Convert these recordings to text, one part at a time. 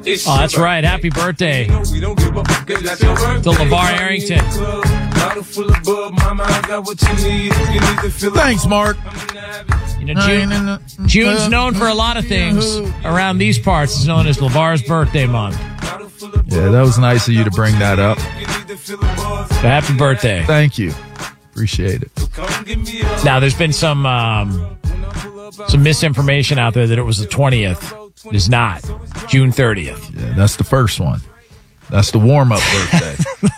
Oh, that's right. Happy birthday to LeVar Arrington. Thanks, Mark. You know, June's known for a lot of things around these parts. It's known as LeVar's birthday month. Yeah, that was nice of you to bring that up. So happy birthday. Thank you. Appreciate it. Now, there's been some misinformation out there that it was the 20th. It is not. June 30th. Yeah, that's the first one. That's the warm-up birthday.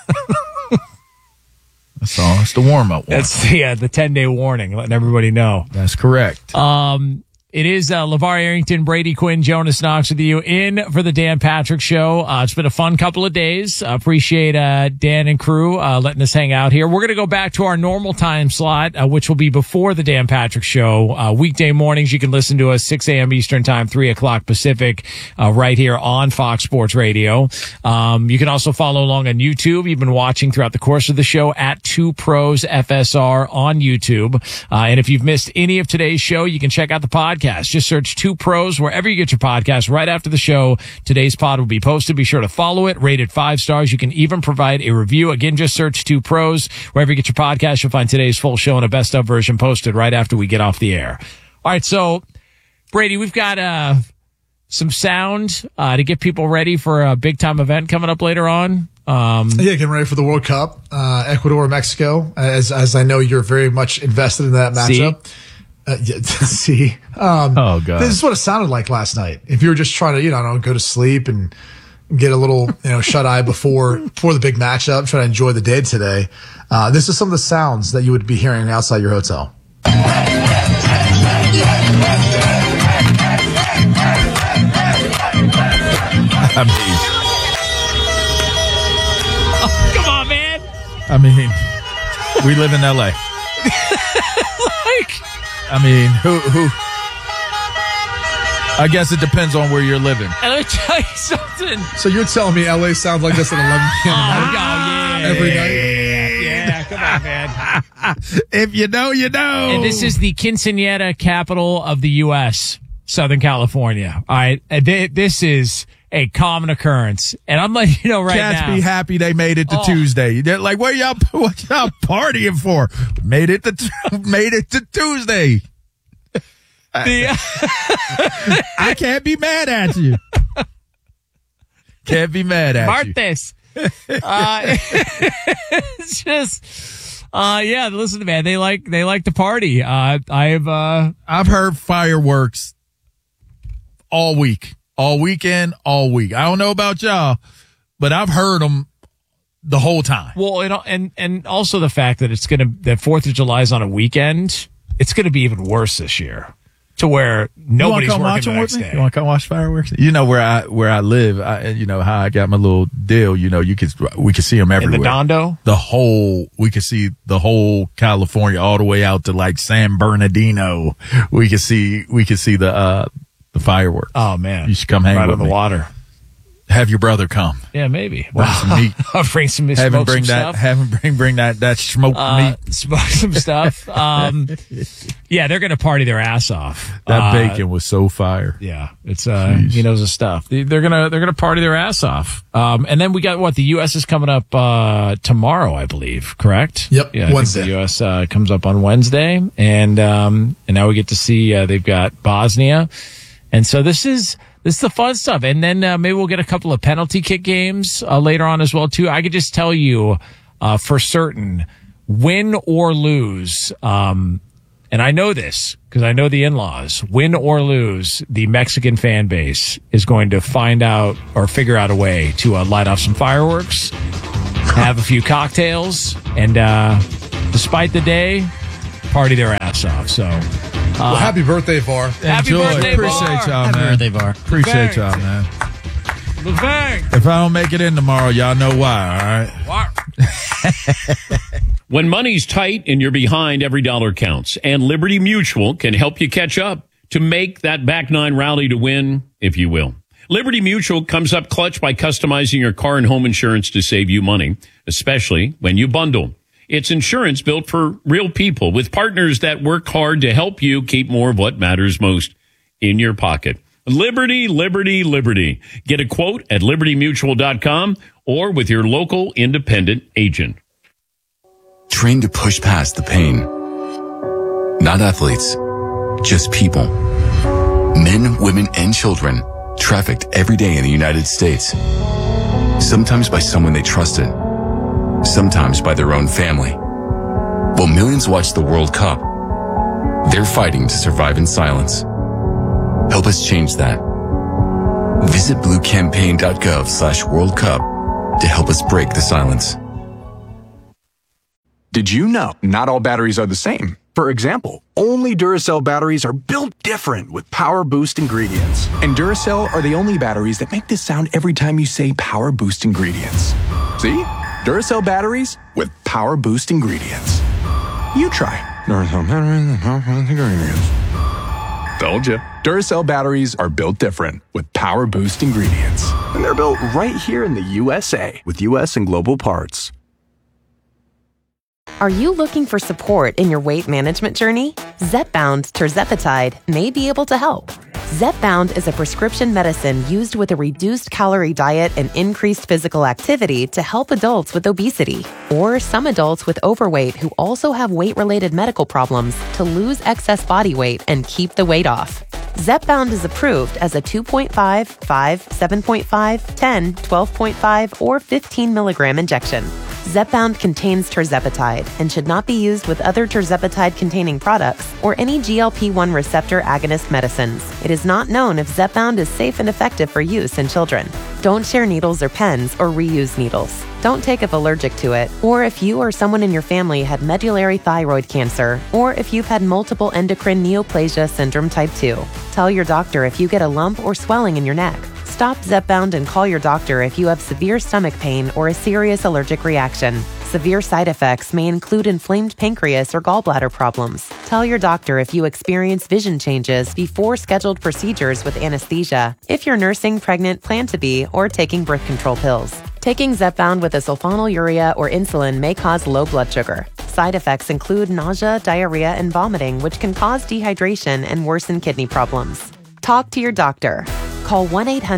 That's all. It's the warm-up one. That's the 10-day warning, letting everybody know. That's correct. It is LeVar Arrington, Brady Quinn, Jonas Knox with you in for the Dan Patrick Show. It's been a fun couple of days. Appreciate Dan and crew letting us hang out here. We're going to go back to our normal time slot, which will be before the Dan Patrick Show. Weekday mornings, you can listen to us 6 a.m. Eastern Time, 3 o'clock Pacific, right here on Fox Sports Radio. You can also follow along on YouTube. You've been watching throughout the course of the show at 2 Pros FSR on YouTube. And if you've missed any of today's show, you can check out the podcast. Just search 2 Pros wherever you get your podcast. Right after the show, today's pod will be posted. Be sure to follow it, rate it 5 stars. You can even provide a review. Again, just search 2 Pros wherever you get your podcast. You'll find today's full show and a best of version posted right after we get off the air. All right, so Brady, we've got some sound to get people ready for a big time event coming up later on. Getting ready for the World Cup, Ecuador, Mexico. As I know, you're very much invested in that matchup. See, oh god, this is what it sounded like last night. If you were just trying to, go to sleep and get a little, shut eye before the big matchup, try to enjoy the day today. This is some of the sounds that you would be hearing outside your hotel. Come on, man. I mean, we live in LA. Who? I guess it depends on where you're living. And let me tell you something. So you're telling me LA sounds like this at 11 p.m. every night? Yeah, come on, man. If you know, you know. And this is the quinceañera capital of the U.S., Southern California. All right. This is a common occurrence. And I'm like, right Cats now. Be happy they made it to Tuesday. They're like, what y'all partying for? Made it to Tuesday. I can't be mad at you. Can't be mad at you. Martes. It's just, listen, man, they like to party. I've heard fireworks all week. All weekend, all week. I don't know about y'all, but I've heard them the whole time. Well, and also the fact that that 4th of July is on a weekend, it's going to be even worse this year, to where nobody's working the next day. You want to come watch fireworks? You know where I live. How I got my little deal. We could see them everywhere. In the Dondo? We could see the whole California all the way out to like San Bernardino. We could see the fireworks. Oh man, you should come hang right with on the water. Have your brother come. Yeah, maybe. Bring some meat. I'll bring some meat. Bring that smoked meat. Smoke some stuff. Yeah, they're gonna party their ass off. That bacon was so fire. Yeah, it's he knows his stuff. They're gonna party their ass off. And then we got the U.S. is coming up tomorrow, I believe. Correct? Yep. Yeah, Wednesday. The U.S. Comes up on Wednesday, and now we get to see they've got Bosnia, and so this is the fun stuff. And then maybe we'll get a couple of penalty kick games later on as well too. I could just tell you for certain, win or lose. And I know this because I know the in-laws. Win or lose, the Mexican fan base is going to find out or figure out a way to light off some fireworks, have a few cocktails, and despite the day, party their ass off. So, happy birthday, VAR. Happy birthday, Appreciate y'all, man. Happy birthday, VAR. Appreciate y'all, man. LeVar. If I don't make it in tomorrow, y'all know why, all right? When money's tight and you're behind, every dollar counts. And Liberty Mutual can help you catch up to make that back nine rally to win, if you will. Liberty Mutual comes up clutch by customizing your car and home insurance to save you money, especially when you bundle. It's insurance built for real people with partners that work hard to help you keep more of what matters most in your pocket. Liberty, liberty, liberty. Get a quote at libertymutual.com or with your local independent agent. Train to push past the pain. Not athletes, just people. Men, women, and children trafficked every day in the United States. Sometimes by someone they trusted, sometimes by their own family. While millions watch the World Cup, they're fighting to survive in silence. Help us change that. Visit bluecampaign.gov/World Cup to help us break the silence. Did you know not all batteries are the same? For example, only Duracell batteries are built different with Power Boost ingredients. And Duracell are the only batteries that make this sound every time you say Power Boost ingredients. See? Duracell batteries with Power Boost ingredients. You try. Duracell batteries with Power Boost ingredients. Told you. Duracell batteries are built different with Power Boost ingredients. And they're built right here in the USA with US and global parts. Are you looking for support in your weight management journey? Zepbound tirzepatide may be able to help. Zepbound is a prescription medicine used with a reduced calorie diet and increased physical activity to help adults with obesity or some adults with overweight who also have weight-related medical problems to lose excess body weight and keep the weight off. Zepbound is approved as a 2.5, 5, 7.5, 10, 12.5, or 15 milligram injection. Zepbound contains tirzepatide and should not be used with other tirzepatide-containing products or any GLP-1 receptor agonist medicines. It is not known if Zepbound is safe and effective for use in children. Don't share needles or pens or reuse needles. Don't take if allergic to it, or if you or someone in your family had medullary thyroid cancer, or if you've had multiple endocrine neoplasia syndrome type 2. Tell your doctor if you get a lump or swelling in your neck. Stop Zepbound and call your doctor if you have severe stomach pain or a serious allergic reaction. Severe side effects may include inflamed pancreas or gallbladder problems. Tell your doctor if you experience vision changes before scheduled procedures with anesthesia, if you're nursing, pregnant, plan to be, or taking birth control pills. Taking Zepbound with a sulfonylurea or insulin may cause low blood sugar. Side effects include nausea, diarrhea, and vomiting, which can cause dehydration and worsen kidney problems. Talk to your doctor. Call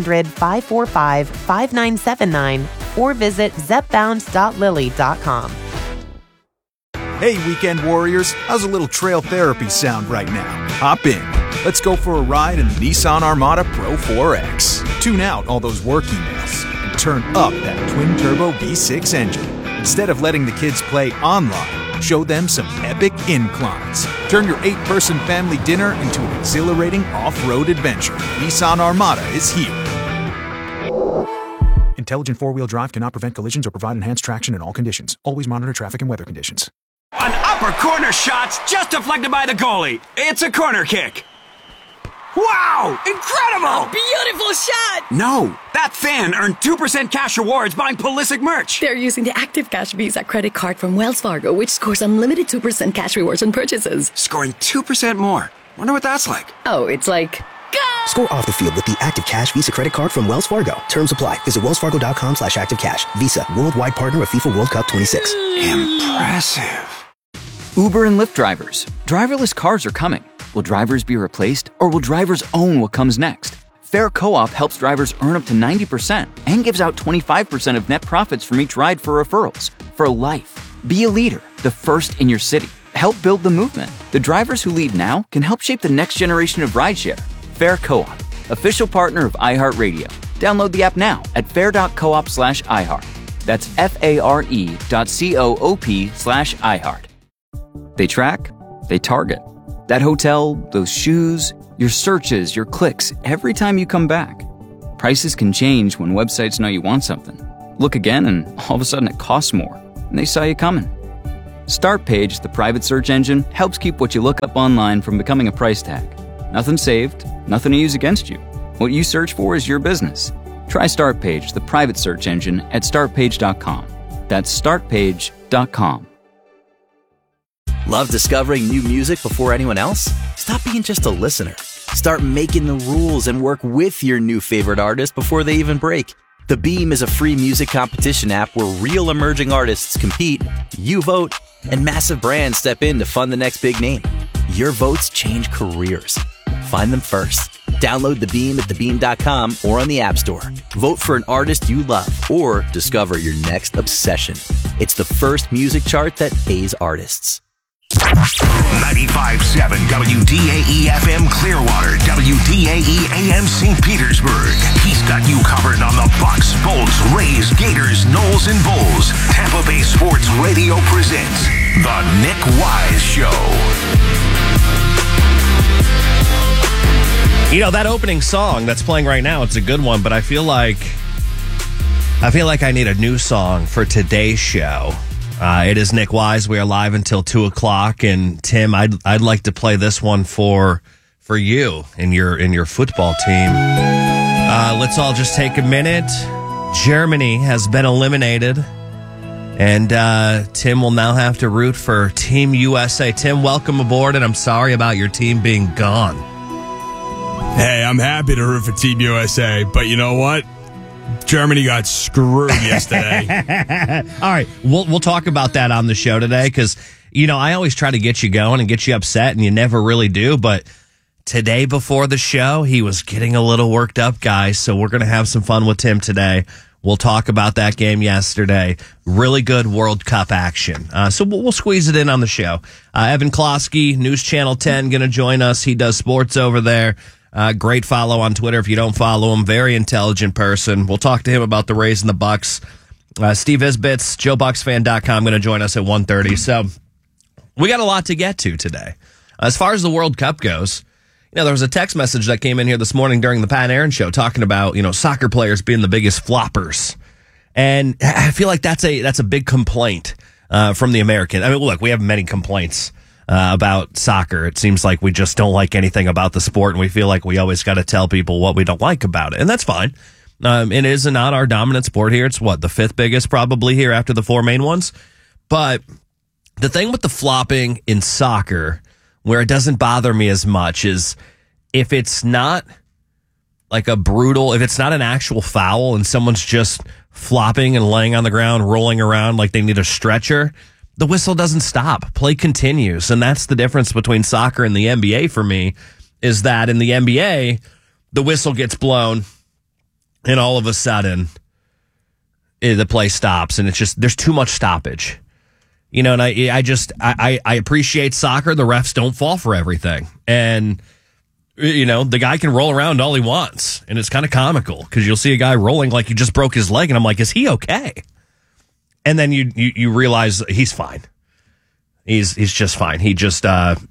1-800-545-5979 or visit zepbound.lily.com. Hey, weekend warriors, how's a little trail therapy sound right now? Hop in. Let's go for a ride in the Nissan Armada Pro 4X. Tune out all those work emails and turn up that twin-turbo V6 engine. Instead of letting the kids play online, show them some epic inclines. Turn your 8-person family dinner into an exhilarating off-road adventure. Nissan Armada is here. Intelligent four-wheel drive cannot prevent collisions or provide enhanced traction in all conditions. Always monitor traffic and weather conditions. An upper corner shot's just deflected by the goalie. It's a corner kick. Wow! Incredible! Beautiful shot! No, that fan earned 2% cash rewards buying Pulisic merch. They're using the Active Cash Visa credit card from Wells Fargo, which scores unlimited 2% cash rewards on purchases. Scoring 2% more. Wonder what that's like. Oh, it's like... Go! Score off the field with the Active Cash Visa credit card from Wells Fargo. Terms apply. Visit wellsfargo.com/activecash. Visa, worldwide partner of FIFA World Cup 26. Impressive. Uber and Lyft drivers. Driverless cars are coming. Will drivers be replaced, or will drivers own what comes next? Fair Co-op helps drivers earn up to 90% and gives out 25% of net profits from each ride for referrals. For life. Be a leader, the first in your city. Help build the movement. The drivers who lead now can help shape the next generation of rideshare. Fair Co-op, official partner of iHeartRadio. Download the app now at fair.coop/iHeart. That's FARE.coop/iHeart. They track, they target. That hotel, those shoes, your searches, your clicks, every time you come back. Prices can change when websites know you want something. Look again and all of a sudden it costs more, and they saw you coming. Startpage, the private search engine, helps keep what you look up online from becoming a price tag. Nothing saved, nothing to use against you. What you search for is your business. Try Startpage, the private search engine, at startpage.com. That's startpage.com. Love discovering new music before anyone else? Stop being just a listener. Start making the rules and work with your new favorite artist before they even break. The Beam is a free music competition app where real emerging artists compete, you vote, and massive brands step in to fund the next big name. Your votes change careers. Find them first. Download The Beam at thebeam.com or on the App Store. Vote for an artist you love or discover your next obsession. It's the first music chart that pays artists. 95.7 WDAE-FM Clearwater, WDAE AM St. Petersburg. He's got you covered on the Bucks, Bolts, Rays, Gators, Knowles, and Bulls. Tampa Bay Sports Radio presents The Nick Wise Show. You know, that opening song that's playing right now, it's a good one, but I feel like I need a new song for today's show. It is Nick Wise. We are live until 2 o'clock, and Tim, I'd like to play this one for you and your football team. Let's all just take a minute. Germany has been eliminated, and Tim will now have to root for Team USA. Tim, welcome aboard, and I'm sorry about your team being gone. Hey, I'm happy to root for Team USA, but you know what? Germany got screwed yesterday. All right, we'll talk about that on the show today because, you know, I always try to get you going and get you upset, and you never really do. But today before the show, he was getting a little worked up, guys, so we're going to have some fun with Tim today. We'll talk about that game yesterday. Really good World Cup action. So we'll squeeze it in on the show. Evan Klosky, News Channel 10, going to join us. He does sports over there. Great follow on Twitter if you don't follow him. Very intelligent person. We'll talk to him about the Rays and the Bucks. Steve Isbitz, JoeBucksFan.com, going to join us at 1:30. So we got a lot to get to today. As far as the World Cup goes, you know, there was a text message that came in here this morning during the Pat and Aaron show talking about, you know, soccer players being the biggest floppers. And I feel like that's a big complaint from the American. I mean, look, we have many complaints about soccer. It seems like we just don't like anything about the sport, and we feel like we always got to tell people what we don't like about it, and that's fine. It is not our dominant sport here. It's the fifth biggest probably here after the four main ones. But the thing with the flopping in soccer, where it doesn't bother me as much, is if it's not like if it's not an actual foul and someone's just flopping and laying on the ground, rolling around like they need a stretcher, the whistle doesn't stop. Play continues. And that's the difference between soccer and the NBA for me, is that in the NBA, the whistle gets blown and all of a sudden the play stops, and it's just, there's too much stoppage. You know, and I appreciate soccer. The refs don't fall for everything. And, you know, the guy can roll around all he wants, and it's kind of comical because you'll see a guy rolling like he just broke his leg, and I'm like, is he okay? And then you realize he's fine. He's just fine. He just,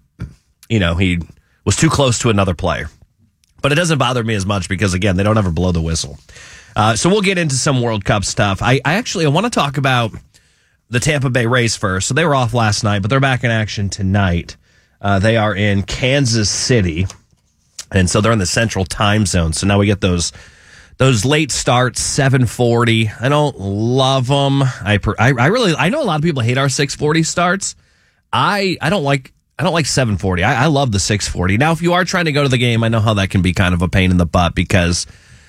he was too close to another player. But it doesn't bother me as much because, again, they don't ever blow the whistle. So we'll get into some World Cup stuff. I want to talk about the Tampa Bay Rays first. So they were off last night, but they're back in action tonight. They are in Kansas City, and so they're in the Central Time Zone. So now we get those late starts, 7:40. I don't love them. I know a lot of people hate our 6:40 starts. I don't like 7:40. I love the 6:40. Now, if you are trying to go to the game, I know how that can be kind of a pain in the butt because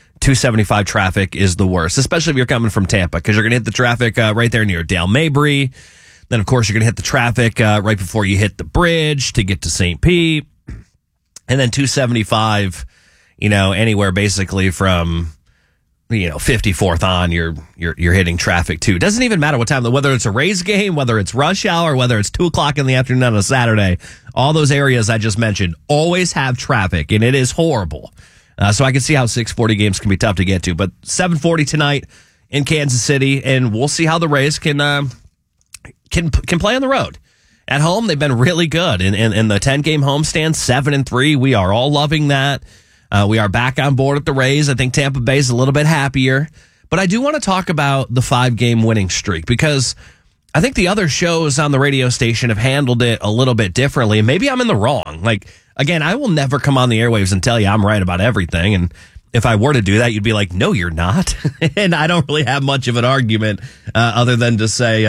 275 traffic is the worst, especially if you're coming from Tampa, because you're going to hit the traffic right there near Dale Mabry. Then, of course, you're going to hit the traffic right before you hit the bridge to get to St. Pete. And then 275, anywhere basically from 54th on, you're hitting traffic too. Doesn't even matter what time, whether it's a Rays game, whether it's rush hour, whether it's 2:00 in the afternoon on a Saturday, all those areas I just mentioned always have traffic, and it is horrible. So I can see how 6:40 games can be tough to get to, but 7:40 tonight in Kansas City, and we'll see how the Rays can play on the road. At home, they've been really good. In the 10-game homestand, 7-3. We are all loving that. We are back on board with the Rays. I think Tampa Bay is a little bit happier. But I do want to talk about the 5-game winning streak because I think the other shows on the radio station have handled it a little bit differently. And maybe I'm in the wrong. Again, I will never come on the airwaves and tell you I'm right about everything. And if I were to do that, you'd be like, no, you're not. And I don't really have much of an argument other than to say,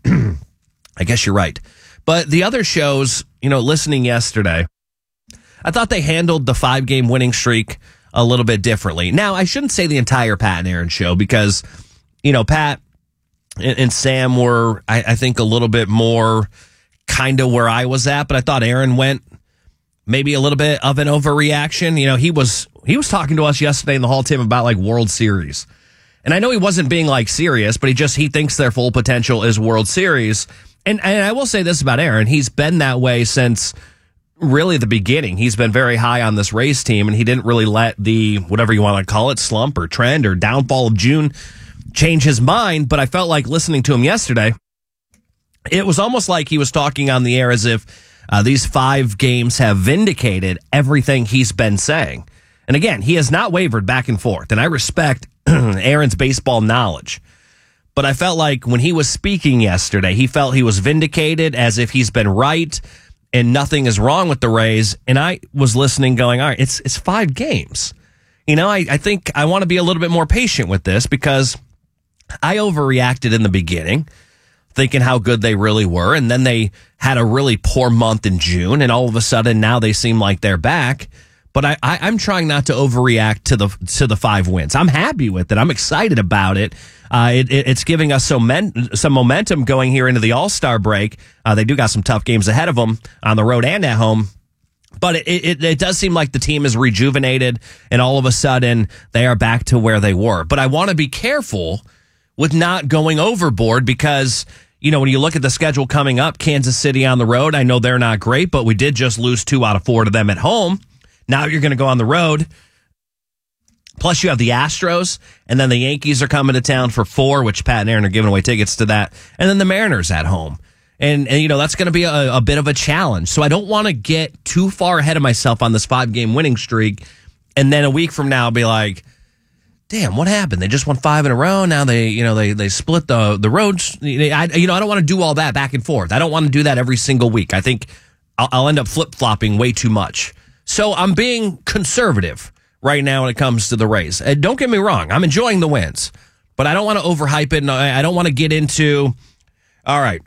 I guess you're right. But the other shows, listening yesterday, I thought they handled the 5-game winning streak a little bit differently. Now, I shouldn't say the entire Pat and Aaron show because, Pat and Sam were, I think, a little bit more kind of where I was at, but I thought Aaron went maybe a little bit of an overreaction. He was He was talking to us yesterday in the Hall, Tim, about like World Series. And I know he wasn't being like serious, but he thinks their full potential is World Series. And I will say this about Aaron. He's been that way since really the beginning. He's been very high on this Rays team, and he didn't really let the, whatever you want to call it, slump or trend or downfall of June change his mind. But I felt like listening to him yesterday, it was almost like he was talking on the air as if these 5 games have vindicated everything he's been saying. And again, he has not wavered back and forth, and I respect Aaron's baseball knowledge. But I felt like when he was speaking yesterday, he felt he was vindicated as if he's been right and nothing is wrong with the Rays. And I was listening going, all right, it's 5 games. You know, I think I want to be a little bit more patient with this because I overreacted in the beginning, thinking how good they really were. And then they had a really poor month in June. And all of a sudden now they seem like they're back. But I'm trying not to overreact to the 5 wins. I'm happy with it. I'm excited about it. It's giving us some momentum going here into the All-Star break. They do got some tough games ahead of them on the road and at home. But it does seem like the team is rejuvenated, and all of a sudden they are back to where they were. But I want to be careful with not going overboard because, you know, when you look at the schedule coming up, Kansas City on the road, I know they're not great, but we did just lose 2 out of 4 to them at home. Now you're going to go on the road. Plus you have the Astros, and then the Yankees are coming to town for 4, which Pat and Aaron are giving away tickets to that. And then the Mariners at home. And you know, that's going to be a bit of a challenge. So I don't want to get too far ahead of myself on this 5-game winning streak. And then a week from now, I'll be like, damn, what happened? They just won 5 in a row. Now they split the roads. I don't want to do all that back and forth. I don't want to do that every single week. I think I'll end up flip-flopping way too much. So I'm being conservative right now when it comes to the Rays. Don't get me wrong. I'm enjoying the wins, but I don't want to overhype it. And I don't want to get into, all right,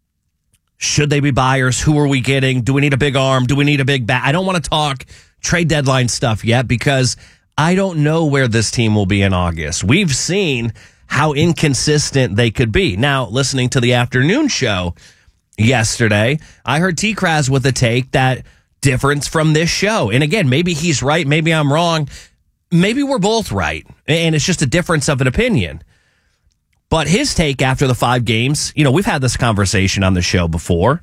should they be buyers? Who are we getting? Do we need a big arm? Do we need a big bat? I don't want to talk trade deadline stuff yet because I don't know where this team will be in August. We've seen how inconsistent they could be. Now, listening to the afternoon show yesterday, I heard T-Kraz with a take that difference from this show. And again, maybe he's right. Maybe I'm wrong. Maybe we're both right. And it's just a difference of an opinion. But his take after the 5 games, you know, we've had this conversation on the show before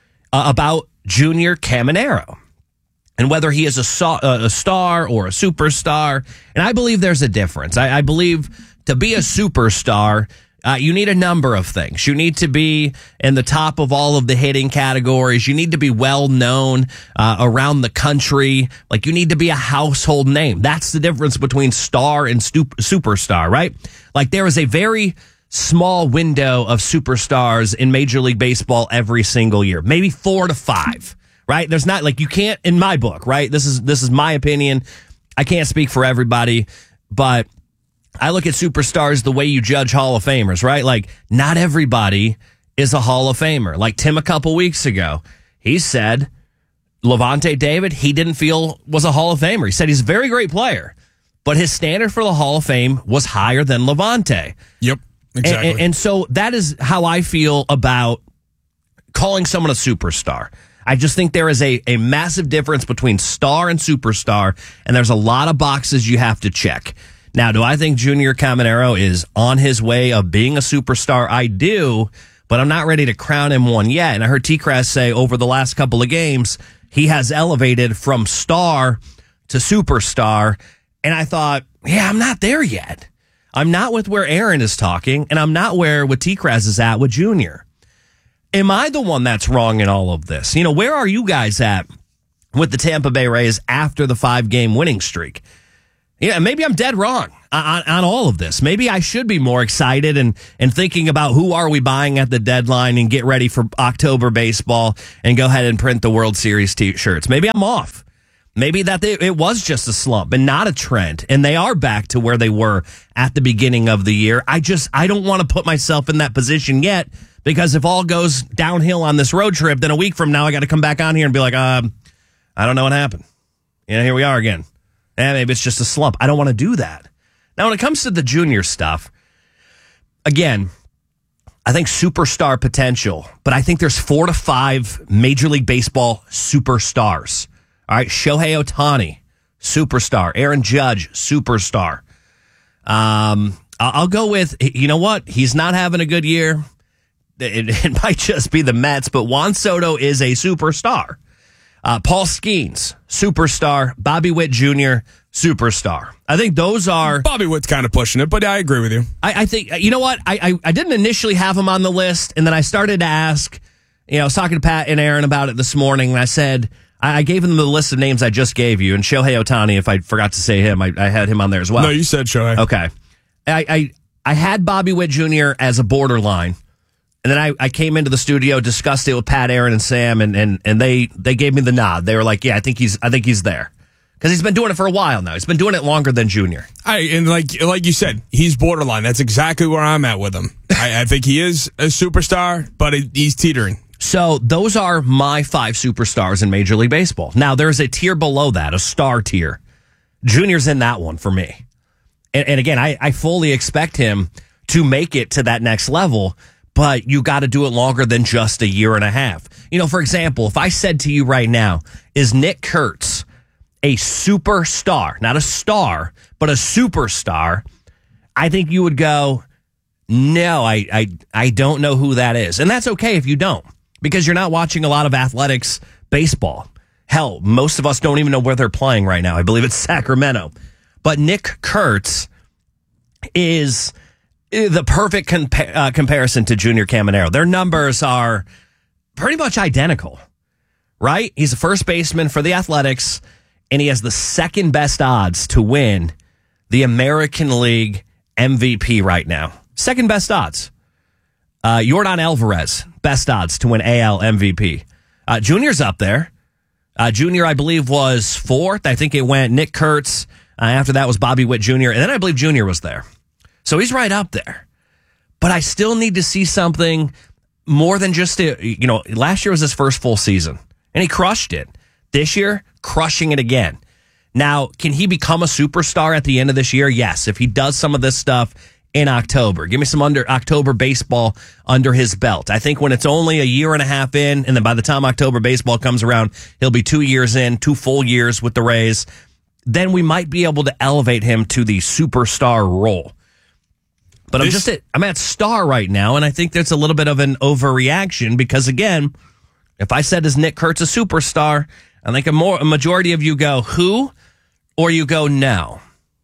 about Junior Caminero and whether he is a star or a superstar. And I believe there's a difference. I believe to be a superstar, you need a number of things. You need to be in the top of all of the hitting categories. You need to be well known around the country. Like, you need to be a household name. That's the difference between star and superstar, right? Like, there is a very small window of superstars in Major League Baseball every single year, maybe 4 to 5, right? There's not, like, you can't, in my book, right? This is my opinion. I can't speak for everybody, but I look at superstars the way you judge Hall of Famers, right? Like, not everybody is a Hall of Famer. Like Tim a couple weeks ago, he said Levante David, he didn't feel was a Hall of Famer. He said he's a very great player, but his standard for the Hall of Fame was higher than Levante. Yep, exactly. And so that is how I feel about calling someone a superstar. I just think there is a massive difference between star and superstar, and there's a lot of boxes you have to check. Now, do I think Junior Caminero is on his way of being a superstar? I do, but I'm not ready to crown him one yet. And I heard T-Kraz say over the last couple of games, he has elevated from star to superstar. And I thought, yeah, I'm not there yet. I'm not with where Aaron is talking, and I'm not where T-Kraz is at with Junior. Am I the one that's wrong in all of this? You know, where are you guys at with the Tampa Bay Rays after the 5-game winning streak? Yeah, maybe I'm dead wrong on all of this. Maybe I should be more excited and thinking about who are we buying at the deadline and get ready for October baseball and go ahead and print the World Series T-shirts. Maybe I'm off. Maybe that it was just a slump and not a trend, and they are back to where they were at the beginning of the year. I don't want to put myself in that position yet, because if all goes downhill on this road trip, then a week from now I got to come back on here and be like, I don't know what happened. Here we are again. Maybe it's just a slump. I don't want to do that. Now, when it comes to the Junior stuff, again, I think superstar potential, but I think there's 4 to 5 Major League Baseball superstars. All right, Shohei Ohtani, superstar. Aaron Judge, superstar. I'll go with, you know what? He's not having a good year. It might just be the Mets, but Juan Soto is a superstar. Paul Skeens, superstar. Bobby Witt Jr., superstar. I think those are... Bobby Witt's kind of pushing it, but I agree with you. I think, you know what? I didn't initially have him on the list, and then I started to ask, I was talking to Pat and Aaron about it this morning, and I said, I gave them the list of names I just gave you, and Shohei Ohtani, if I forgot to say him, I had him on there as well. No, you said Shohei. Okay. I had Bobby Witt Jr. as a borderline, and then I came into the studio, discussed it with Pat, Aaron, and Sam, and they gave me the nod. They were like, yeah, I think he's there. Because he's been doing it for a while now. He's been doing it longer than Junior. And like you said, he's borderline. That's exactly where I'm at with him. I think he is a superstar, but he's teetering. So those are my 5 superstars in Major League Baseball. Now, there's a tier below that, a star tier. Junior's in that one for me. And again, I fully expect him to make it to that next level, but you got to do it longer than just a year and a half. For example, if I said to you right now, is Nick Kurtz a superstar, not a star, but a superstar, I think you would go, no, I don't know who that is. And that's okay if you don't, because you're not watching a lot of athletics baseball. Hell, most of us don't even know where they're playing right now. I believe it's Sacramento. But Nick Kurtz is the perfect comparison to Junior Caminero. Their numbers are pretty much identical, right? He's a first baseman for the Athletics, and he has the second best odds to win the American League MVP right now. Second best odds. Yordan Alvarez, best odds to win AL MVP. Junior's up there. Junior, I believe, was 4th. I think it went Nick Kurtz. After that was Bobby Witt Jr., and then I believe Junior was there. So he's right up there. But I still need to see something more than just, last year was his first full season, and he crushed it. This year, crushing it again. Now, can he become a superstar at the end of this year? Yes, if he does some of this stuff in October. Give me some October baseball under his belt. I think when it's only a year and a half in, and then by the time October baseball comes around, he'll be 2 years in, 2 full years with the Rays. Then we might be able to elevate him to the superstar role. But I'm at star right now, and I think that's a little bit of an overreaction because, again, if I said, is Nick Kurtz a superstar, I think a majority of you go, who? Or you go, no.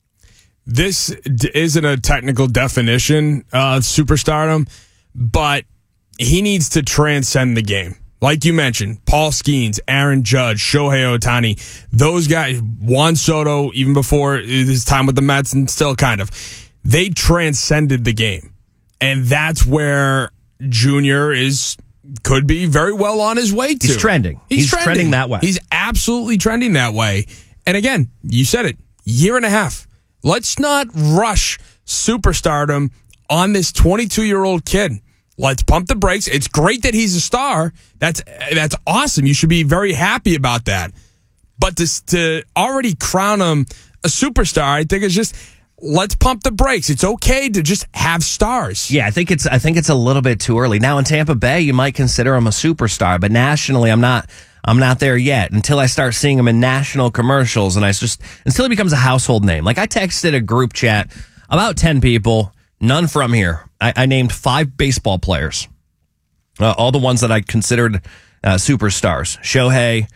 This isn't a technical definition of superstardom, but he needs to transcend the game. Like you mentioned, Paul Skeens, Aaron Judge, Shohei Ohtani, those guys, Juan Soto, even before his time with the Mets, and still kind of, they transcended the game. And that's where Junior could be very well on his way to. He's trending. He's trending that way. He's absolutely trending that way. And again, you said it, year and a half. Let's not rush superstardom on this 22-year-old kid. Let's pump the brakes. It's great that he's a star. That's awesome. You should be very happy about that. But to already crown him a superstar, I think it's just, let's pump the brakes. It's okay to just have stars. Yeah, I think it's a little bit too early. Now in Tampa Bay, you might consider him a superstar, but nationally, I'm not there yet until I start seeing him in national commercials, and until he becomes a household name. Like I texted a group chat about 10 people, none from here. I named 5 baseball players, all the ones that I considered superstars. Shohei.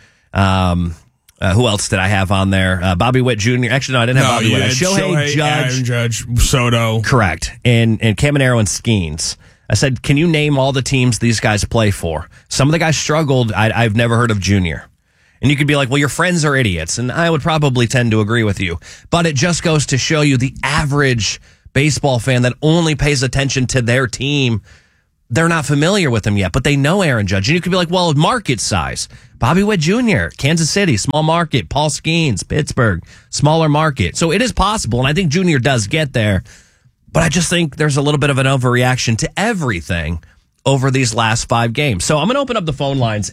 Who else did I have on there? Bobby Witt Jr. Actually, no, I didn't have Bobby Witt. Shohei, Judge, Soto. Correct. And Caminero and Skeens. I said, can you name all the teams these guys play for? Some of the guys struggled. I've never heard of Junior. And you could be like, well, your friends are idiots. And I would probably tend to agree with you. But it just goes to show you the average baseball fan that only pays attention to their team, they're not familiar with them yet, but they know Aaron Judge. And you could be like, well, market size. Bobby Witt Jr., Kansas City, small market. Paul Skeens, Pittsburgh, smaller market. So it is possible, and I think Junior does get there. But I just think there's a little bit of an overreaction to everything over these last 5 games. So I'm going to open up the phone lines,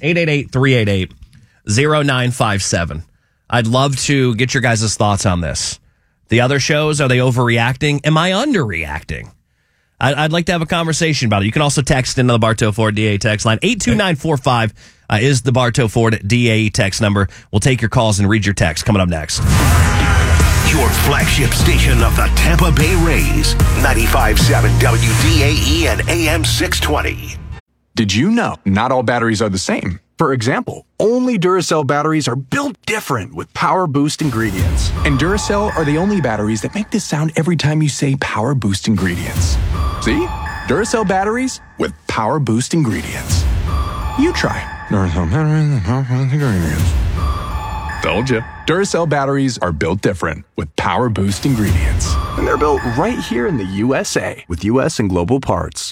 888-388-0957. I'd love to get your guys' thoughts on this. The other shows, are they overreacting? Am I underreacting? I'd like to have a conversation about it. You can also text into the Bartow Ford DAE text line. 82945 is the Bartow Ford DAE text number. We'll take your calls and read your text coming up next. Your flagship station of the Tampa Bay Rays. 95.7 WDAE and AM 620. Did you know not all batteries are the same? For example, only Duracell batteries are built different with Power Boost ingredients. And Duracell are the only batteries that make this sound every time you say Power Boost ingredients. See? Duracell batteries with Power Boost ingredients. You try. Duracell batteries with Power Boost ingredients. Told you. Duracell batteries are built different with Power Boost ingredients. And they're built right here in the USA with US and global parts.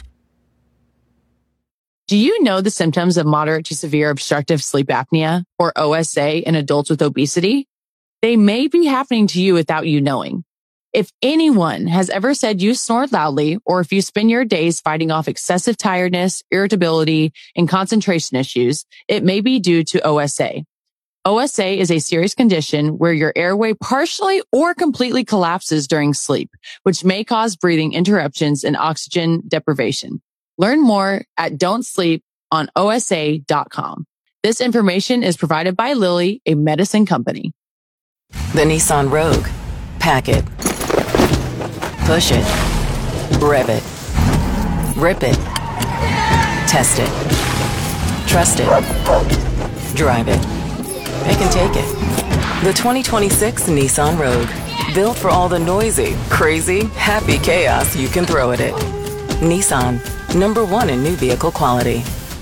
Do you know the symptoms of moderate to severe obstructive sleep apnea, or OSA, in adults with obesity? They may be happening to you without you knowing. If anyone has ever said you snore loudly, or if you spend your days fighting off excessive tiredness, irritability, and concentration issues, it may be due to OSA. OSA is a serious condition where your airway partially or completely collapses during sleep, which may cause breathing interruptions and oxygen deprivation. Learn more at don'tsleeponosa.com. This information is provided by Lilly, a medicine company. The Nissan Rogue. Pack it. Push it. Rev it. Rip it. Test it. Trust it. Drive it. It can take it. The 2026 Nissan Rogue. Built for all the noisy, crazy, happy chaos you can throw at it. Nissan. #1 in new vehicle quality.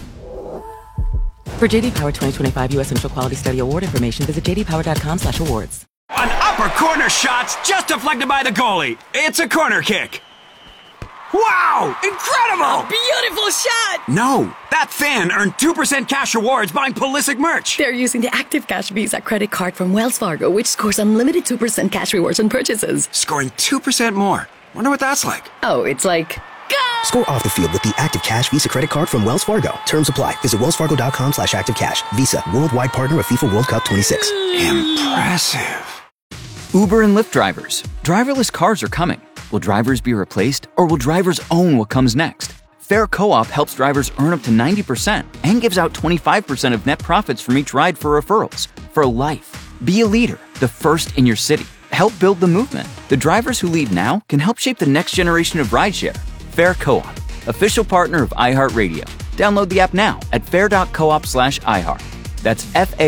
For JD Power 2025 U.S. Initial Quality Study Award information, visit jdpower.com/awards. An upper corner shot's just deflected by the goalie. It's a corner kick. Wow! Incredible! Beautiful shot! No, that fan earned 2% cash rewards buying Pulisic merch. They're using the Active Cash Visa credit card from Wells Fargo, which scores unlimited 2% cash rewards on purchases. Scoring 2% more. Wonder what that's like. Oh, it's like... Score off the field with the Active Cash Visa credit card from Wells Fargo. Terms apply. Visit wellsfargo.com/activecash. Visa, worldwide partner of FIFA World Cup 26. Impressive. Uber and Lyft drivers. Driverless cars are coming. Will drivers be replaced, or will drivers own what comes next? Fair Co-op helps drivers earn up to 90% and gives out 25% of net profits from each ride for referrals. For life. Be a leader, the first in your city. Help build the movement. The drivers who lead now can help shape the next generation of rideshare. Fair Co-op, official partner of iHeartRadio. Download the app now at fair.coop/iHeart. That's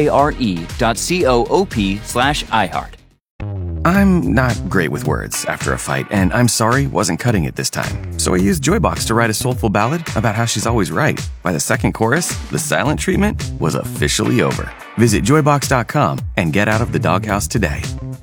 FARE.coop/iHeart. I'm not great with words after a fight, and I'm sorry wasn't cutting it this time. So I used Joybox to write a soulful ballad about how she's always right. By the second chorus, the silent treatment was officially over. Visit joybox.com and get out of the doghouse today.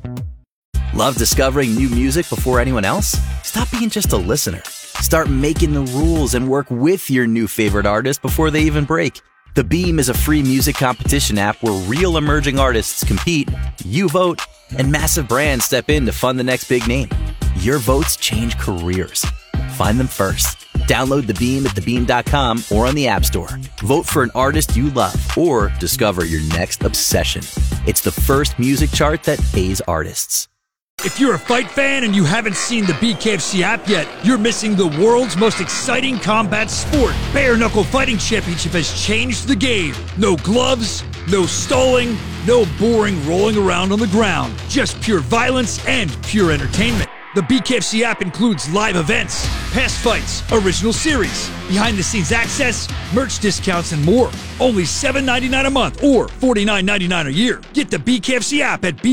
Love discovering new music before anyone else? Stop being just a listener. Start making the rules and work with your new favorite artist before they even break. The Beam is a free music competition app where real emerging artists compete, you vote, and massive brands step in to fund the next big name. Your votes change careers. Find them first. Download The Beam at thebeam.com or on the App Store. Vote for an artist you love or discover your next obsession. It's the first music chart that pays artists. If you're a fight fan and you haven't seen the BKFC app yet, you're missing the world's most exciting combat sport. Bare Knuckle Fighting Championship has changed the game. No gloves, no stalling, no boring rolling around on the ground. Just pure violence and pure entertainment. The BKFC app includes live events, past fights, original series, behind-the-scenes access, merch discounts, and more. Only $7.99 a month or $49.99 a year. Get the BKFC app at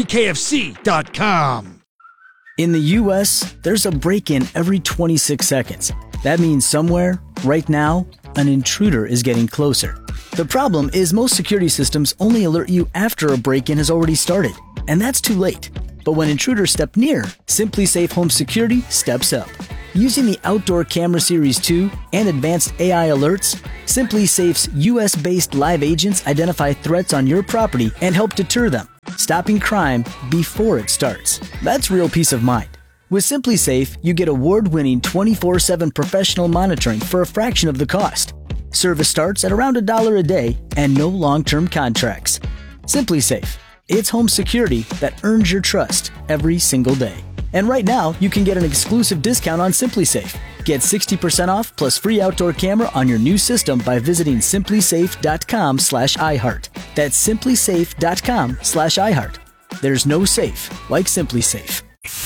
bkfc.com. In the U.S., there's a break-in every 26 seconds. That means somewhere, right now, an intruder is getting closer. The problem is most security systems only alert you after a break-in has already started, and that's too late. But when intruders step near, SimpliSafe Home Security steps up. Using the Outdoor Camera Series 2 and advanced AI alerts, SimpliSafe's US-based live agents identify threats on your property and help deter them, stopping crime before it starts. That's real peace of mind. With SimpliSafe, you get award-winning 24/7 professional monitoring for a fraction of the cost. Service starts at around $1 a day and no long-term contracts. SimpliSafe. It's home security that earns your trust every single day. And right now, you can get an exclusive discount on SimpliSafe. Get 60% off plus free outdoor camera on your new system by visiting simplysafe.com/iHeart. That's simplysafe.com/iHeart. There's no safe like Simply Safe.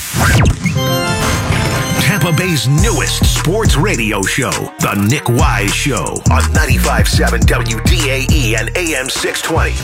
Tampa Bay's newest sports radio show, The Nick Wise Show, on 95.7 WDAE and AM 620.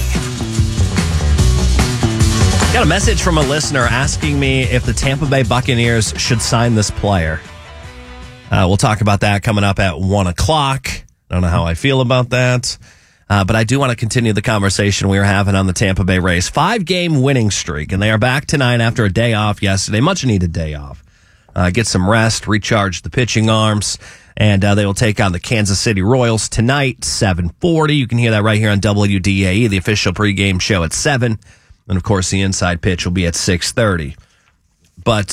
Got a message from a listener asking me if the Tampa Bay Buccaneers should sign this player. We'll talk about that coming up at 1 o'clock. I don't know how I feel about that. But I do want to continue the conversation we were having on the Tampa Bay Rays. 5-game winning streak, and they are back tonight after a day off yesterday. Much needed day off. Get some rest, recharge the pitching arms, and they will take on the Kansas City Royals tonight, 7:40. You can hear that right here on WDAE, the official pregame show at 7. And, of course, the inside pitch will be at 6:30. But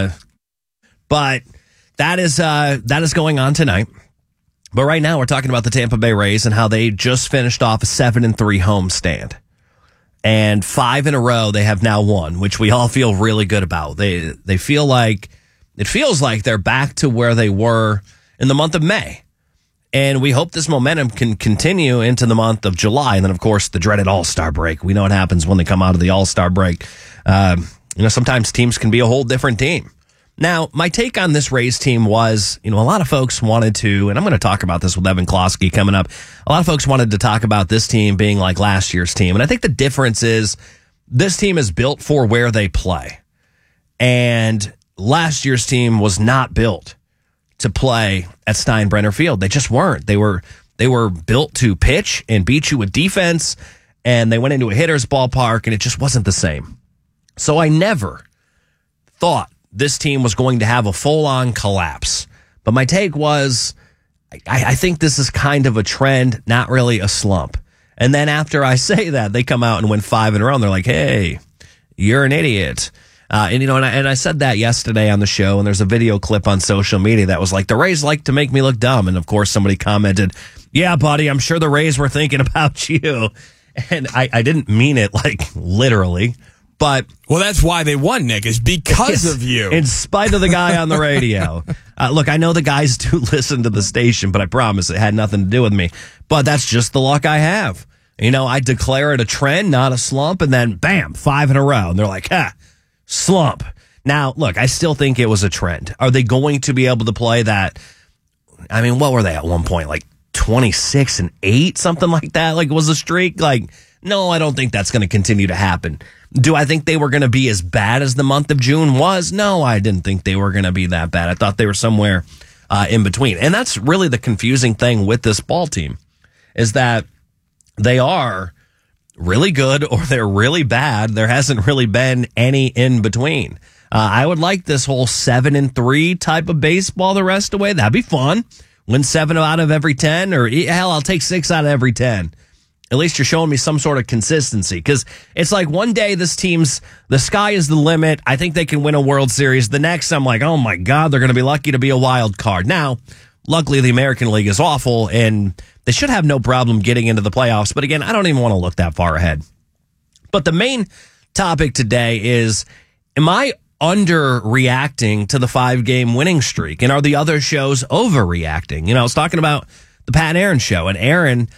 that is going on tonight. But right now we're talking about the Tampa Bay Rays and how they just finished off a 7-3 homestand. And 5 in a row they have now won, which we all feel really good about. They feel like it feels like they're back to where they were in the month of May. And we hope this momentum can continue into the month of July. And then, of course, the dreaded All-Star break. We know what happens when they come out of the All-Star break. Sometimes teams can be a whole different team. Now, my take on this Rays team was, a lot of folks wanted to, and I'm going to talk about this with Evan Klosky coming up. A lot of folks wanted to talk about this team being like last year's team. And I think the difference is this team is built for where they play. And last year's team was not built to play at Steinbrenner Field. They just weren't. They were built to pitch and beat you with defense, and they went into a hitter's ballpark, and it just wasn't the same. So I never thought this team was going to have a full-on collapse. But my take was, I think this is kind of a trend, not really a slump. And then after I say that, they come out and win 5 in a row, and they're like, hey, you're an idiot. And I said that yesterday on the show, and there's a video clip on social media that was like, the Rays like to make me look dumb. And of course, somebody commented, yeah, buddy, I'm sure the Rays were thinking about you. And I didn't mean it like literally, but. Well, that's why they won, Nick, is because of you. In spite of the guy on the radio. Look, I know the guys do listen to the station, but I promise it had nothing to do with me. But that's just the luck I have. I declare it a trend, not a slump, and then bam, 5 in a row. And they're like, slump. Now, look, I still think it was a trend. Are they going to be able to play that? I mean, what were they at one point? Like 26-8, something like that? Like, was a streak? Like, no, I don't think that's going to continue to happen. Do I think they were going to be as bad as the month of June was? No, I didn't think they were going to be that bad. I thought they were somewhere in between. And that's really the confusing thing with this ball team, is that they are really good or they're really bad. There hasn't really been any in between. I would like this whole 7-3 type of baseball the rest of the way. That'd be fun. Win 7 out of every 10, or hell, I'll take 6 out of every 10. At least you're showing me some sort of consistency, because it's like one day this team's, the sky is the limit. I think they can win a World Series. The next, I'm like, oh my God, they're going to be lucky to be a wild card. Now, luckily, the American League is awful, and they should have no problem getting into the playoffs. But again, I don't even want to look that far ahead. But the main topic today is, am I underreacting to the 5-game winning streak? And are the other shows overreacting? I was talking about the Pat Aaron show, and Aaron,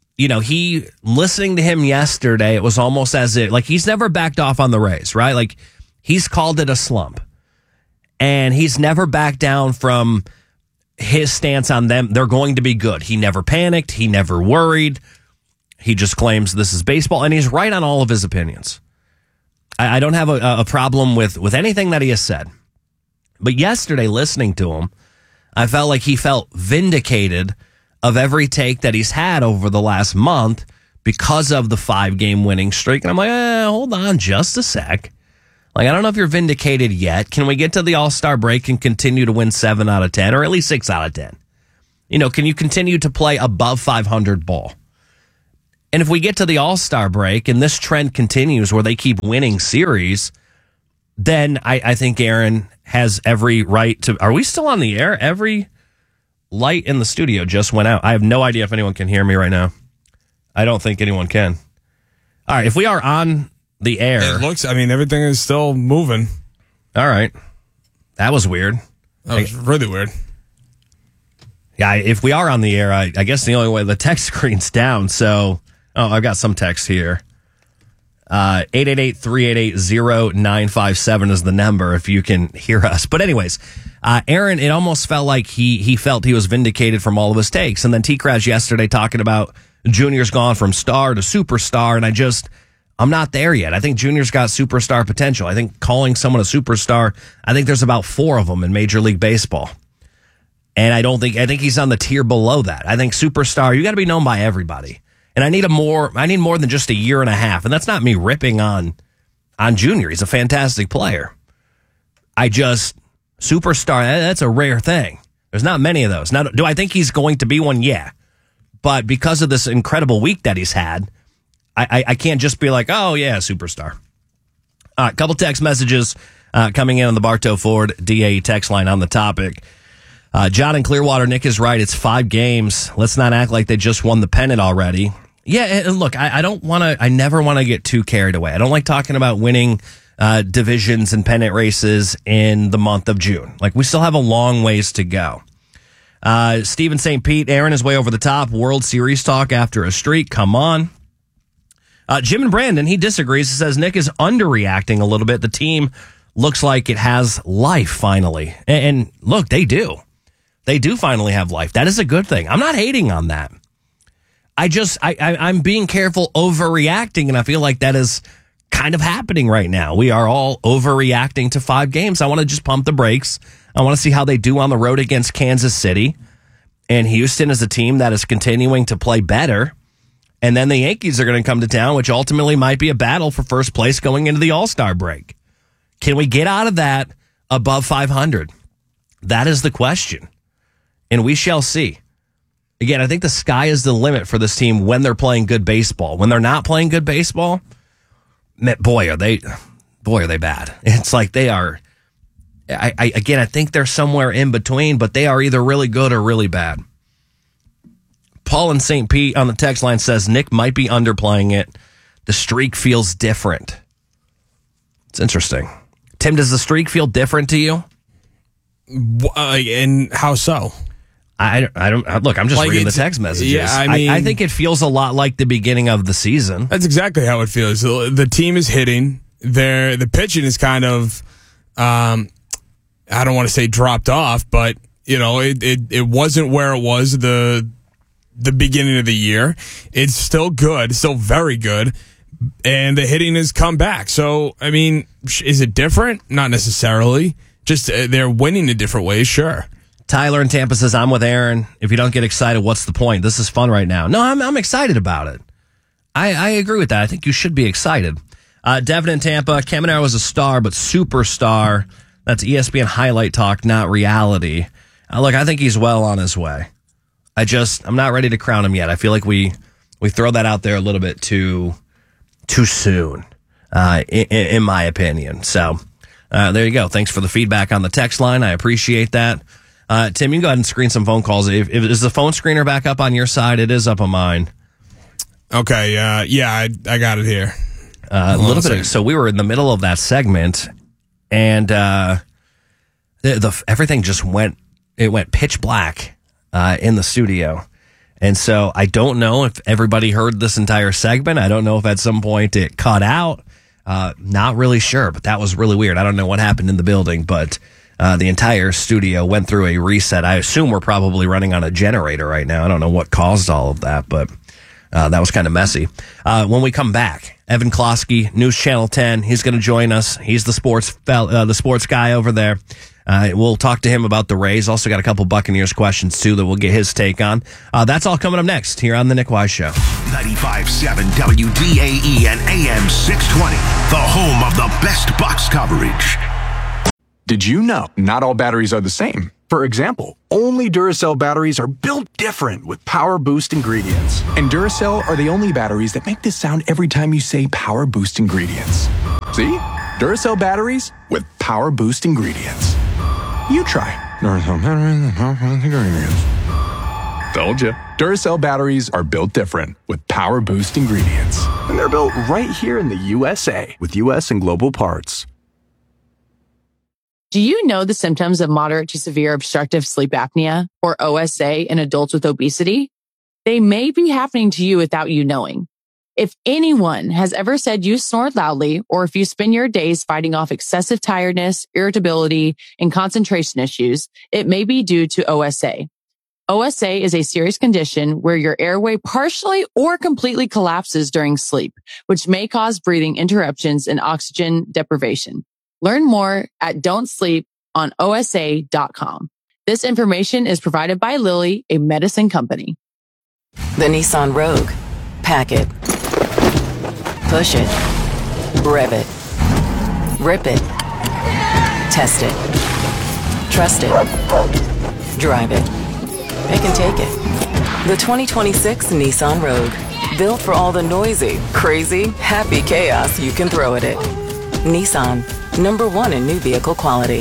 he, listening to him yesterday, it was almost as if, like, he's never backed off on the Rays, right? Like, he's called it a slump. And he's never backed down from his stance on them. They're going to be good. He never panicked. He never worried. He just claims this is baseball, and he's right on all of his opinions. I don't have a problem with anything that he has said. But yesterday, listening to him, I felt like he felt vindicated of every take that he's had over the last month because of the 5-game winning streak. And I'm like, hold on just a sec. Like, I don't know if you're vindicated yet. Can we get to the All-Star break and continue to win 7 out of 10, or at least 6 out of 10? Can you continue to play above 500 ball? And if we get to the All-Star break and this trend continues where they keep winning series, then I think Aaron has every right to... Are we still on the air? Every light in the studio just went out. I have no idea if anyone can hear me right now. I don't think anyone can. All right, if we are on the air... It looks... everything is still moving. All right. That was weird. That was really weird. Yeah, if we are on the air, I guess the only way, the text screen's down. So, I've got some text here. 888-388-0957 is the number if you can hear us. But anyways, Aaron, it almost felt like he felt he was vindicated from all of his takes. And then T-Crash yesterday talking about Junior's gone from star to superstar. And I'm not there yet. I think Junior's got superstar potential. I think calling someone a superstar, I think there's about 4 of them in Major League Baseball. And I think he's on the tier below that. I think superstar, you got to be known by everybody. And I need more than just a year and a half. And that's not me ripping on Junior. He's a fantastic player. Superstar, that's a rare thing. There's not many of those. Now, do I think he's going to be one? Yeah. But because of this incredible week that he's had, I can't just be like, oh, yeah, superstar. A couple text messages coming in on the Bartow Ford DAE text line on the topic. John in Clearwater, Nick is right. It's 5 games. Let's not act like they just won the pennant already. Yeah, and look, I never want to get too carried away. I don't like talking about winning divisions and pennant races in the month of June. Like, we still have a long ways to go. Stephen St. Pete, Aaron is way over the top. World Series talk after a streak. Come on. Jim and Brandon, he disagrees. He says Nick is underreacting a little bit. The team looks like it has life finally. And look, they do. They do finally have life. That is a good thing. I'm not hating on that. I'm being careful overreacting, and I feel like that is kind of happening right now. We are all overreacting to 5 games. I want to just pump the brakes. I want to see how they do on the road against Kansas City. And Houston is a team that is continuing to play better. And then the Yankees are going to come to town, which ultimately might be a battle for first place going into the All-Star break. Can we get out of that above 500? That is the question. And we shall see. Again, I think the sky is the limit for this team when they're playing good baseball. When they're not playing good baseball, boy, are they bad. It's like they are. I think they're somewhere in between, but they are either really good or really bad. Paul in St. Pete on the text line says Nick might be underplaying it. The streak feels different. It's interesting. Tim, does the streak feel different to you? And how so? I don't look. I'm just reading the text messages. Yeah, I think it feels a lot like the beginning of the season. That's exactly how it feels. The team is hitting. The pitching is kind of, I don't want to say dropped off, but it wasn't where it was the beginning of the year. It's still good, still very good, and the hitting has come back. So I mean, is it different? Not necessarily. Just they're winning in different ways. Sure. Tyler in Tampa says, I'm with Aaron. If you don't get excited, what's the point? This is fun right now. No, I'm excited about it. I agree with that. I think you should be excited. Devin in Tampa, Caminero was a star, but superstar. That's ESPN highlight talk, not reality. Look, I think he's well on his way. I'm not ready to crown him yet. I feel like we throw that out there a little bit too soon, in my opinion. So there you go. Thanks for the feedback on the text line. I appreciate that. Tim, you can go ahead and screen some phone calls. Is the phone screener back up on your side? It is up on mine. Okay. Yeah, I got it here. A little bit. So we were in the middle of that segment, and everything just went pitch black in the studio. And so I don't know if everybody heard this entire segment. I don't know if at some point it cut out. Not really sure, but that was really weird. I don't know what happened in the building, but the entire studio went through a reset. I assume we're probably running on a generator right now. I don't know what caused all of that, but that was kind of messy. When we come back, Evan Klosky, News Channel 10, he's going to join us. He's the sports guy over there. We'll talk to him about the Rays. Also got a couple Buccaneers questions, too, that we'll get his take on. That's all coming up next here on The Nick Wise Show. 95.7 WDAE and AM 620, the home of the best Bucs coverage. Did you know not all batteries are the same? For example, only Duracell batteries are built different with Power Boost ingredients. And Duracell are the only batteries that make this sound every time you say Power Boost ingredients. See? Duracell batteries with Power Boost ingredients. You try. Duracell batteries with Power Boost ingredients. Told you. Duracell batteries are built different with Power Boost ingredients. And they're built right here in the USA with US and global parts. Do you know the symptoms of moderate to severe obstructive sleep apnea, or OSA, in adults with obesity? They may be happening to you without you knowing. If anyone has ever said you snore loudly, or if you spend your days fighting off excessive tiredness, irritability, and concentration issues, it may be due to OSA. OSA is a serious condition where your airway partially or completely collapses during sleep, which may cause breathing interruptions and oxygen deprivation. Learn more at don'tsleeponosa.com. This information is provided by Lilly, a medicine company. The Nissan Rogue. Pack it. Push it. Rev it. Rip it. Test it. Trust it. Drive it. It can take it. The 2026 Nissan Rogue. Built for all the noisy, crazy, happy chaos you can throw at it. Nissan. #1 in new vehicle quality.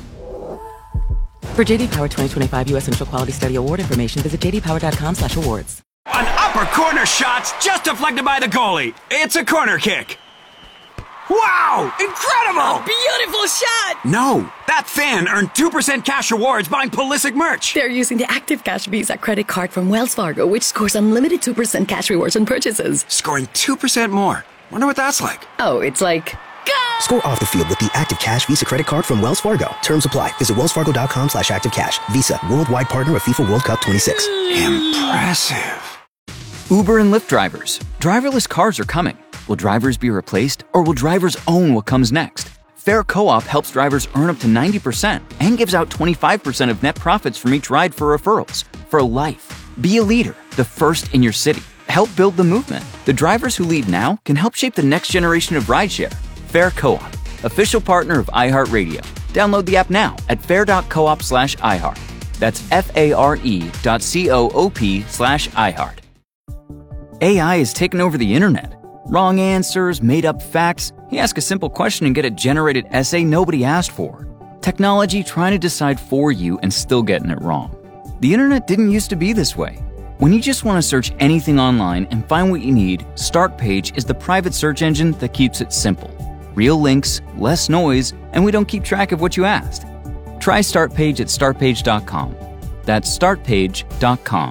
For JD Power 2025 U.S. Initial Quality Study Award information, visit jdpower.com/awards. An upper corner shot's just deflected by the goalie. It's a corner kick. Wow! Incredible! Beautiful shot! No, that fan earned 2% cash rewards buying Pulisic merch. They're using the Active Cash Visa credit card from Wells Fargo, which scores unlimited 2% cash rewards on purchases. Scoring 2% more. Wonder what that's like. Oh, it's like... Score off the field with the Active Cash Visa credit card from Wells Fargo. Terms apply. Visit wellsfargo.com/activecash. Visa, worldwide partner of FIFA World Cup 26. Impressive. Uber and Lyft drivers. Driverless cars are coming. Will drivers be replaced, or will drivers own what comes next? Fair Co-op helps drivers earn up to 90% and gives out 25% of net profits from each ride for referrals. For life. Be a leader, the first in your city. Help build the movement. The drivers who lead now can help shape the next generation of rideshare. Fair Co-op, official partner of iHeartRadio. Download the app now at fair.coop/iHeart. That's FARE.coop/iHeart. AI has taken over the internet. Wrong answers, made-up facts. You ask a simple question and get a generated essay nobody asked for. Technology trying to decide for you and still getting it wrong. The internet didn't used to be this way. When you just want to search anything online and find what you need, Startpage is the private search engine that keeps it simple. Real links, less noise, and we don't keep track of what you asked. Try Startpage at startpage.com. That's startpage.com.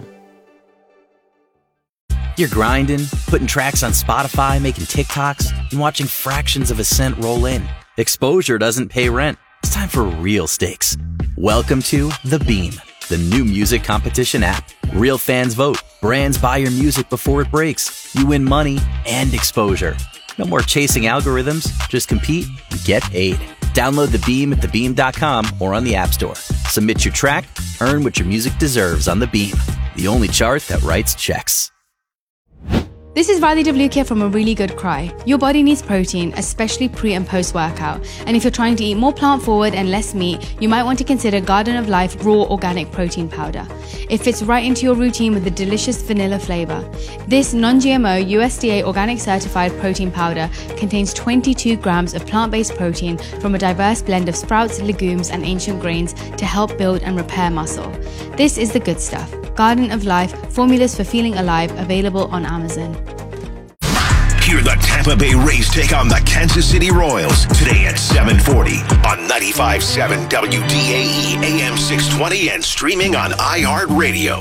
You're grinding, putting tracks on Spotify, making TikToks, and watching fractions of a cent roll in. Exposure doesn't pay rent. It's time for real stakes. Welcome to The Beam, the new music competition app. Real fans vote. Brands buy your music before it breaks. You win money and exposure. No more chasing algorithms. Just compete and get paid. Download The Beam at thebeam.com or on the App Store. Submit your track, earn what your music deserves on The Beam, the only chart that writes checks. This is Radhi Devlukia from A Really Good Cry. Your body needs protein, especially pre and post workout. And if you're trying to eat more plant forward and less meat, you might want to consider Garden of Life Raw Organic Protein Powder. It fits right into your routine with a delicious vanilla flavor. This non-GMO USDA organic certified protein powder contains 22 grams of plant-based protein from a diverse blend of sprouts, legumes, and ancient grains to help build and repair muscle. This is the good stuff. Garden of Life, formulas for feeling alive, available on Amazon. Hear the Tampa Bay Rays take on the Kansas City Royals today at 7:40 on 95.7 WDAE AM 620 and streaming on iHeartRadio.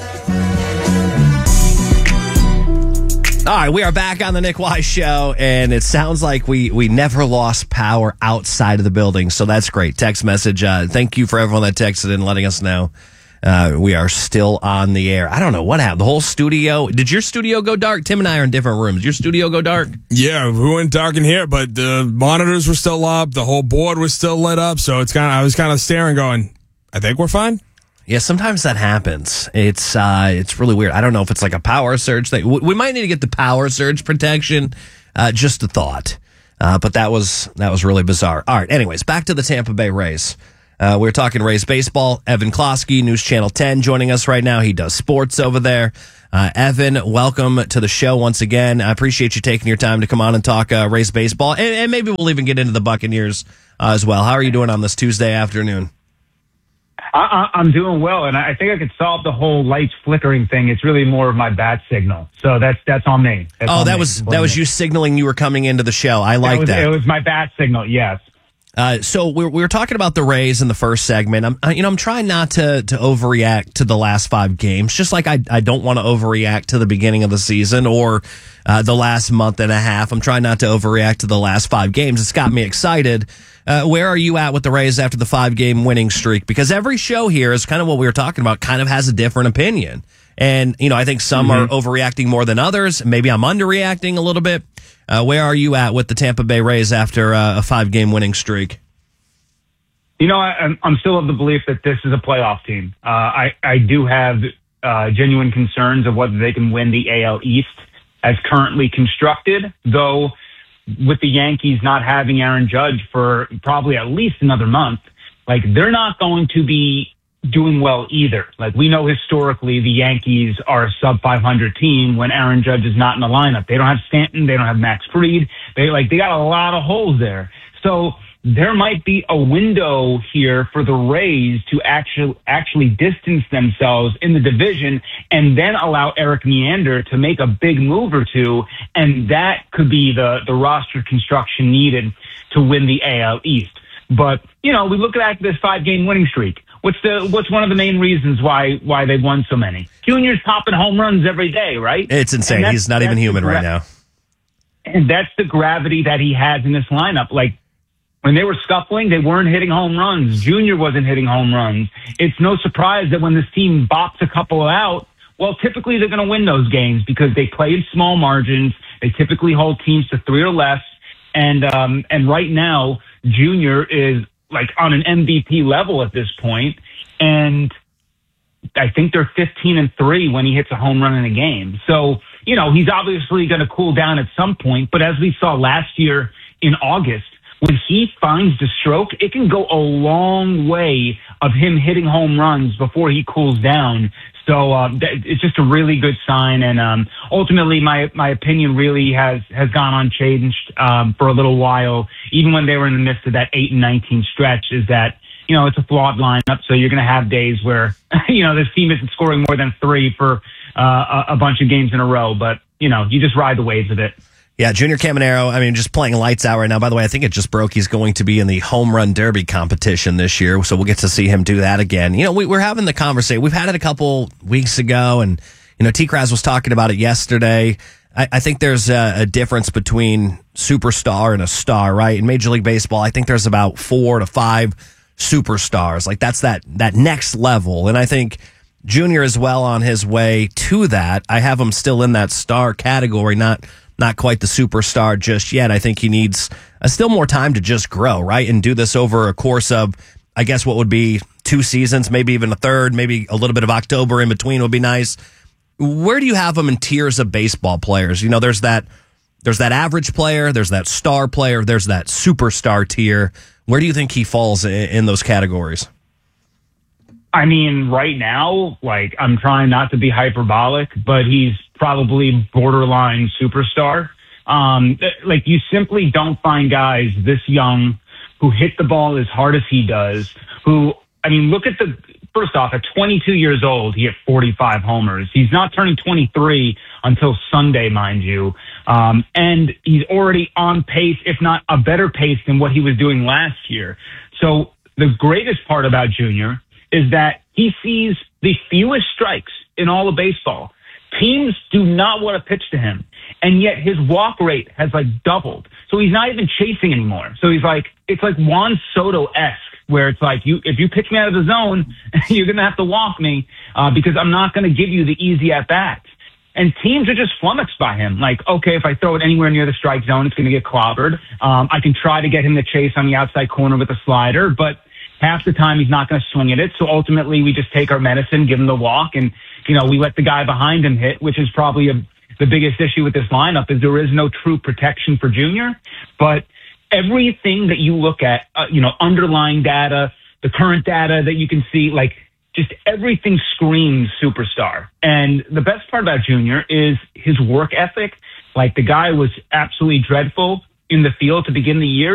All right, we are back on the Nick Wise Show, and it sounds like we never lost power outside of the building, so that's great. Text message. Thank you for everyone that texted and letting us know. We are still on the air. I don't know what happened. The whole studio. Did your studio go dark? Tim and I are in different rooms. Did your studio go dark? Yeah, we went dark in here, but the monitors were still up. The whole board was still lit up. So I was kind of staring going, I think we're fine. Yeah, sometimes that happens. It's really weird. I don't know if it's like a power surge thing. We might need to get the power surge protection. Just a thought. But that was really bizarre. All right. Anyways, back to the Tampa Bay Rays. We're talking Rays baseball. Evan Klosky, News Channel 10, joining us right now. He does sports over there. Evan, welcome to the show once again. I appreciate you taking your time to come on and talk Rays baseball, and maybe we'll even get into the Buccaneers as well. How are you doing on this Tuesday afternoon? I'm doing well, and I think I could solve the whole lights flickering thing. It's really more of my bat signal, so that's on me. That was you signaling you were coming into the show. I like that. It was my bat signal. Yes. So we were talking about the Rays in the first segment. I'm trying not to overreact to the last 5 games, just like I don't want to overreact to the beginning of the season or the last month and a half. I'm trying not to overreact to the last 5 games. It's got me excited. Where are you at with the Rays after the 5-game winning streak? Because every show here is kind of what we were talking about, kind of has a different opinion. And, I think some are overreacting more than others. Maybe I'm underreacting a little bit. Where are you at with the Tampa Bay Rays after a 5-game winning streak? I'm still of the belief that this is a playoff team. I do have genuine concerns of whether they can win the AL East as currently constructed, though with the Yankees not having Aaron Judge for probably at least another month, they're not going to be doing well either. We know historically the Yankees are a sub 500 team when Aaron Judge is not in the lineup. They don't have Stanton. They don't have Max Fried. They got a lot of holes there. So there might be a window here for the Rays to actually distance themselves in the division and then allow Eric Neander to make a big move or two. And that could be the roster construction needed to win the AL East. But, we look at this 5-game winning streak. What's one of the main reasons why they've won so many? Junior's popping home runs every day, right? It's insane. He's not even human right now. And that's the gravity that he has in this lineup. When they were scuffling, they weren't hitting home runs. Junior wasn't hitting home runs. It's no surprise that when this team bops a couple out, well, typically they're going to win those games because they play in small margins. They typically hold teams to 3 or less. And right now, Junior is on an MVP level at this point, and I think they're 15-3 when he hits a home run in a game. So, he's obviously going to cool down at some point, but as we saw last year in August, when he finds the stroke, it can go a long way of him hitting home runs before he cools down. So it's just a really good sign, and ultimately my opinion really has gone unchanged for a little while, even when they were in the midst of that 8-19 stretch, is that, it's a flawed lineup, so you're going to have days where, this team isn't scoring more than 3 for a bunch of games in a row, but, you just ride the waves of it. Yeah, Junior Caminero, just playing lights out right now. By the way, I think it just broke. He's going to be in the home run derby competition this year, so we'll get to see him do that again. We're having the conversation. We've had it a couple weeks ago, and, T-Kraz was talking about it yesterday. I think there's a difference between superstar and a star, right? In Major League Baseball, I think there's about 4 to 5 superstars. That's that next level, and I think Junior is well on his way to that. I have him still in that star category, not quite the superstar just yet. I think he needs still more time to just grow, right? And do this over a course of, I guess, what would be 2 seasons, maybe even a third, maybe a little bit of October in between would be nice. Where do you have him in tiers of baseball players? There's that average player, there's that star player, there's that superstar tier. Where do you think he falls in those categories? Right now, I'm trying not to be hyperbolic, but he's probably borderline superstar. You simply don't find guys this young who hit the ball as hard as he does, look at first off, at 22 years old, he hit 45 homers. He's not turning 23 until Sunday, mind you. And he's already on pace, if not a better pace than what he was doing last year. So the greatest part about Junior is that he sees the fewest strikes in all of baseball. Teams do not want to pitch to him, and yet his walk rate has doubled. So he's not even chasing anymore. So it's like Juan Soto-esque, where it's if you pitch me out of the zone, you're going to have to walk me because I'm not going to give you the easy at-bats. And teams are just flummoxed by him. Okay, if I throw it anywhere near the strike zone, it's going to get clobbered. I can try to get him to chase on the outside corner with a slider, but half the time he's not going to swing at it. So ultimately we just take our medicine, give him the walk, and, we let the guy behind him hit, which is probably the biggest issue with this lineup is there is no true protection for Junior. But everything that you look at, underlying data, the current data that you can see, just everything screams superstar. And the best part about Junior is his work ethic. The guy was absolutely dreadful in the field to begin the year.